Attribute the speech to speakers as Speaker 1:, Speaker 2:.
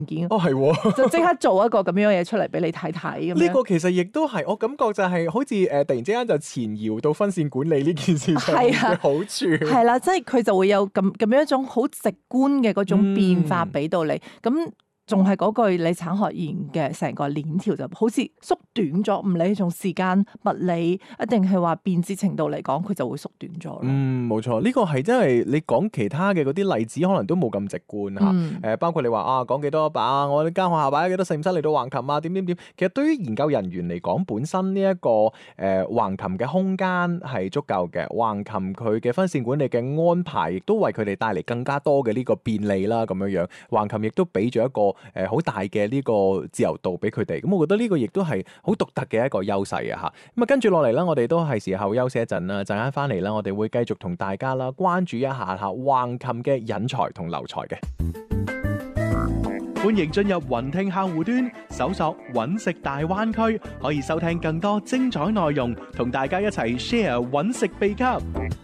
Speaker 1: 件，
Speaker 2: 哦係喎，
Speaker 1: 就即刻做一個咁樣嘢出嚟俾你睇睇咁樣。
Speaker 2: 呢個其實亦都係我感覺就係好似突然之間就前搖到分線管理呢件事上面嘅好處。
Speaker 1: 係啦，即係佢就會有咁樣一種好直觀嘅嗰種變化俾到你，咁仲係嗰句，你產學研嘅成個鏈條就好似縮短咗，唔理從時間、物理，一定係話便捷程度嚟講，佢就會縮短咗咯。
Speaker 2: 冇錯，呢個係真係你講其他嘅嗰啲例子，可能都冇咁直觀嚇。包括你話啊，講幾多把我間學校擺咗幾多實驗室嚟到橫琴啊，點點點。其實對於研究人員嚟講，本身呢一個橫琴嘅空間係足夠嘅，橫琴佢嘅分線管理嘅安排，亦都為佢哋帶嚟更加多嘅呢個便利啦，咁樣樣。橫琴亦都俾咗一個好大嘅呢個自由度俾佢哋，咁我覺得呢個亦都係好獨特嘅一個優勢啊嚇。咁啊跟住落嚟啦，我哋都係時候休息一陣啦，陣間翻嚟啦，我哋會繼續同大家啦關注一下橫琴嘅引才同留才嘅。歡迎進入雲聽客戶端，搜索揾食大灣區，可以收聽更多精彩內容，同大家一齊 share 揾食秘笈。